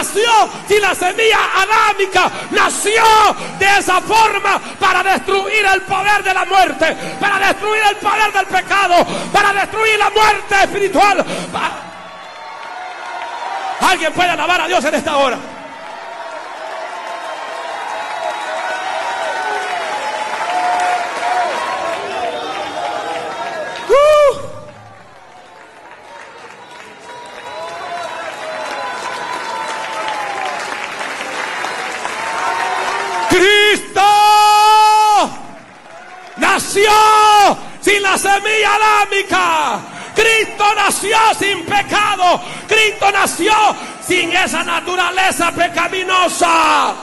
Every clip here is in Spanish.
nació sin la semilla adámica, nació de esa forma para destruir el poder de la muerte, para destruir el poder del pecado, para destruir la muerte espiritual. Alguien puede alabar a Dios en esta hora. Cristo nació sin la semilla adámica. Cristo nació sin pecado. Cristo nació sin esa naturaleza pecaminosa.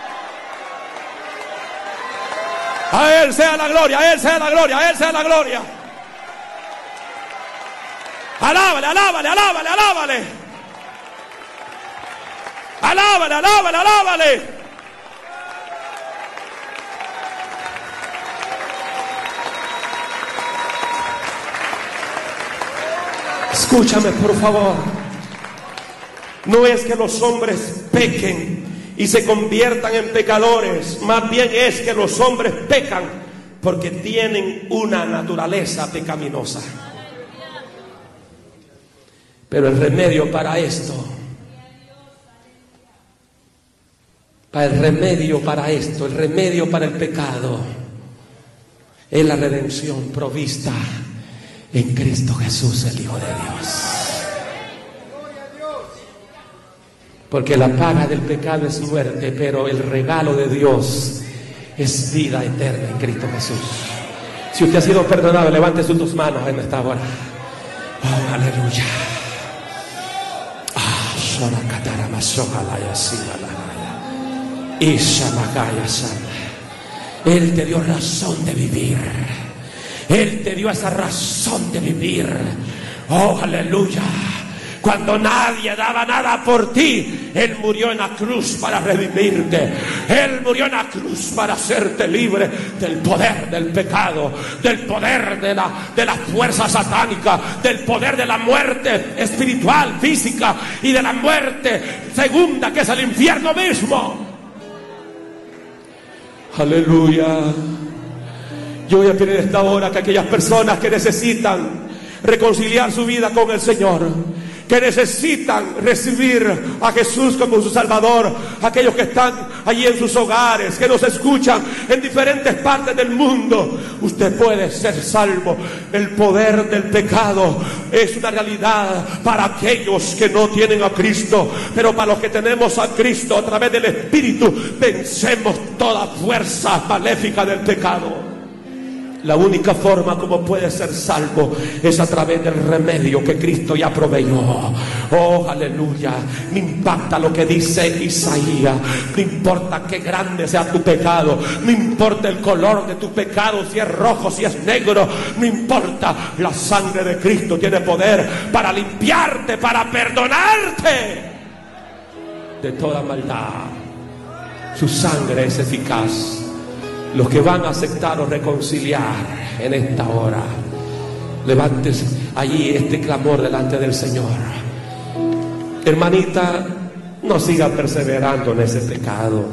A Él sea la gloria, a Él sea la gloria, a Él sea la gloria. Alábale, alábale, alábale, alábale. Alábale, alábale, alábale. Escúchame, por favor. No es que los hombres pequen y se conviertan en pecadores. Más bien es que los hombres pecan porque tienen una naturaleza pecaminosa. Pero el remedio para esto, el remedio para el pecado, es la redención provista en Cristo Jesús, el Hijo de Dios. Porque la paga del pecado es muerte, pero el regalo de Dios es vida eterna en Cristo Jesús. Si usted ha sido perdonado, levante sus dos manos en esta hora. Oh, aleluya. Él te dio razón de vivir. Él te dio esa razón de vivir. Oh, aleluya. Cuando nadie daba nada por ti, Él murió en la cruz para redimirte. Él murió en la cruz para hacerte libre del poder del pecado, del poder de la fuerza satánica, del poder de la muerte espiritual, física, y de la muerte segunda, que es el infierno mismo. Aleluya. Yo voy a pedir esta hora que aquellas personas que necesitan reconciliar su vida con el Señor, que necesitan recibir a Jesús como su Salvador, aquellos que están allí en sus hogares, que nos escuchan en diferentes partes del mundo, usted puede ser salvo. El poder del pecado es una realidad para aquellos que no tienen a Cristo, pero para los que tenemos a Cristo, a través del Espíritu, vencemos toda fuerza maléfica del pecado. La única forma como puede ser salvo es a través del remedio que Cristo ya proveyó. Oh, aleluya. Me impacta lo que dice Isaías. No importa qué grande sea tu pecado, no importa el color de tu pecado, si es rojo, si es negro, no importa. La sangre de Cristo tiene poder para limpiarte, para perdonarte de toda maldad. Su sangre es eficaz. Los que van a aceptar o reconciliar en esta hora, levantes allí este clamor delante del Señor. Hermanita, no siga perseverando en ese pecado.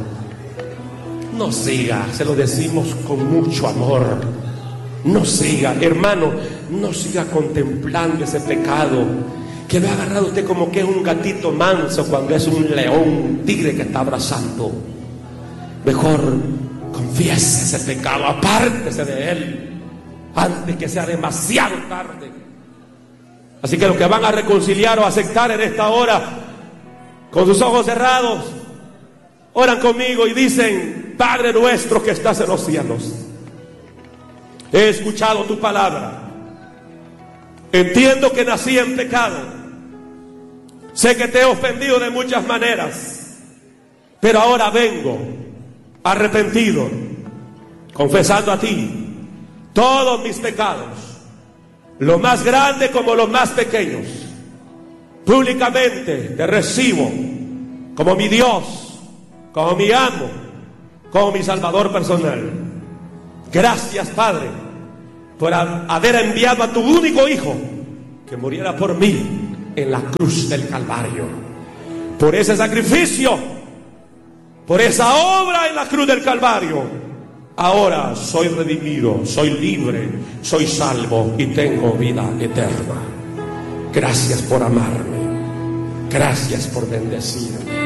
No siga, se lo decimos con mucho amor. No siga, hermano, no siga contemplando ese pecado que lo ha agarrado usted como que es un gatito manso cuando es un león, un tigre que está abrazando. Mejor confiese ese pecado, apártese de él antes que sea demasiado tarde. Así que los que van a reconciliar o aceptar en esta hora, con sus ojos cerrados, oran conmigo y dicen: Padre nuestro que estás en los cielos, he escuchado tu palabra, entiendo que nací en pecado, sé que te he ofendido de muchas maneras, pero ahora vengo arrepentido, confesando a ti todos mis pecados, los más grandes como los más pequeños. Públicamente te recibo como mi Dios, como mi amo, como mi Salvador personal. Gracias, Padre, por haber enviado a tu único Hijo que muriera por mí en la cruz del Calvario. por ese sacrificio, por esa obra en la cruz del Calvario, ahora soy redimido, soy libre, soy salvo y tengo vida eterna. Gracias por amarme, gracias por bendecirme.